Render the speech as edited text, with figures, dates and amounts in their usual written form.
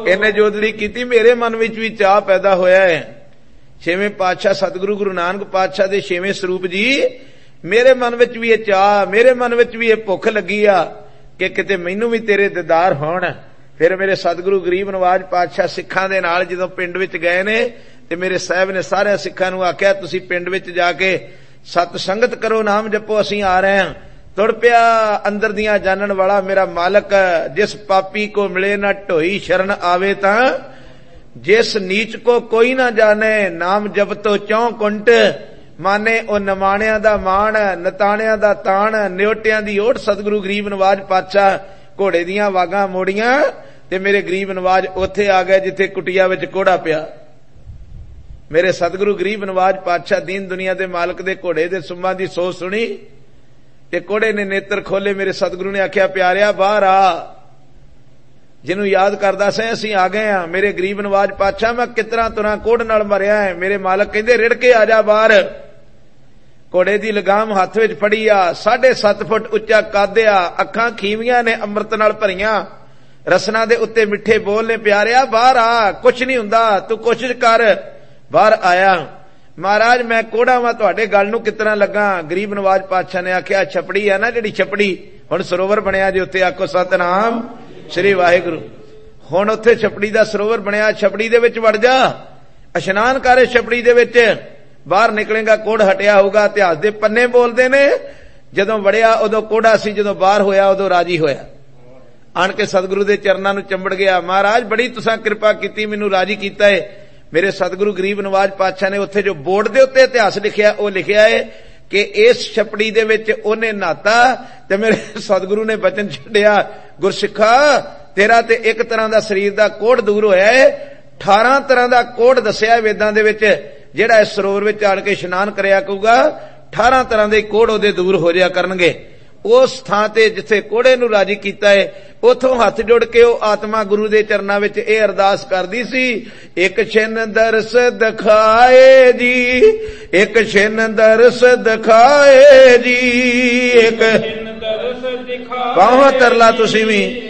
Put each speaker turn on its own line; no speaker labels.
इन्हें जोदड़ी की, मेरे मन विच भी चाह पैदा होया है। छेवें पातशाह सतगुरु गुरु नानक पातशाह दे छेवें स्वरूप जी, मेरे मन विच भी ये चाह, मेरे मन विच भी ये भुख लगी आ कि किते मैनू भी तेरे दीदार होण। फिर मेरे सतगुरु गरीब नवाज पातशाह सिखां दे नाल जदों पिंड विच गए ने ते मेरे साहब ने सारे सिखां नूं आख्या तुसीं पिंड विच जाके सत संगत करो, नाम जपो, असीं आ रहे हैं। तुर पिया अंदर दियां जानन वाला मेरा मालक, जिस पापी को मिले ना ढोई शरण आवे तां, जिस नीच को कोई ना जाने, नाम जप तो चौं कुंट माने। ओ नमाणिया दा मान, नताणिया दा ताण, न्योटियां दी ओट। सतगुरु गरीब नवाज पातशाह घोड़े दियां वागां मोड़ियां ते मेरे गरीब नवाज उत्थे आ गए जिथे कुटिया विच कोड़ा पिया। मेरे सतगुरु गरीब नवाज पातशाह दीन दुनिया दे मालक दे घोड़े दे सुम्मां दी सोच सुनी ते कोड़े ने नेत्र खोले। मेरे सतगुरु ने आख्या प्यारिया बाहर आ, जिन्हों याद करदा से असीं आ गए हां। मेरे गरीब नवाज पातशाह मैं कितना तुरा कोड़ नाल मरिया है। मेरे मालक कहंदे रिड़ के आ जा बाहर। घोड़े दी लगाम हथ विच फड़ी आ, 7.5 फुट उच्चा कद आ, अखां खीवियां ने अमृत नाल भरियां, रसना दे उत्ते मिठे बोल ने। प्यारिया बाहर आ, कुछ नहीं हुंदा, तू कोशिश कर। बाहर आया। महाराज मैं कोड़ा वां, तुहाडे गल नूं कितना लगा? गरीब नवाज पातशाह ने आख्या छपड़ी है ना जिहड़ी छपड़ी, हुण सरोवर बनिया जे उत्ते आखो सतनाम श्री वाहिगुरू। हुण उत्थे छपड़ी दा सरोवर बनिया, छपड़ी दे विच वड़ जा, इशनान कर छपड़ी दे विच, बाहर निकलेगा कोड़ हटिया होगा। इतिहास दे पन्ने बोलदे ने जदों वड़िया उदों कोड़ा सी, जदों बाहर होया उदों राजी होया। आण के सतगुरु दे चरनां नूं चंबड़ गया। महाराज बड़ी तुसां किरपा कीती, मैनूं राजी कीता है। मेरे सतगुरु गरीब नवाज पातशाह ने उत्थे जो बोर्ड दे उत्ते इतिहास लिखिया वो लिखिया है कि इस छपड़ी दे विच ओने नहाता ते मेरे सतगुरु ने वचन छड्डिया, गुरसिखा तेरा ते एक तरह दा शरीर दा कोड़ दूर होया है, 18 तरह दा कोड़ दस्सिया वेदां दे विच। जेड़ा इस सरोवर विच आण के इशनान करया करूगा 18 तरह दे कोड़ ओदे दूर हो जाया करनगे। उस थां ते जिथे कोड़े नूं राजी कीता है उथों हथ जुड़ के ओ आत्मा गुरु दे चरनां विच इह अरदास करदी सी, एक छिन दरस दिखाए जी, एक छिन दरस दिखाए जी, एक छिन दरस दिखाए। पाहो तरला तुसीं भी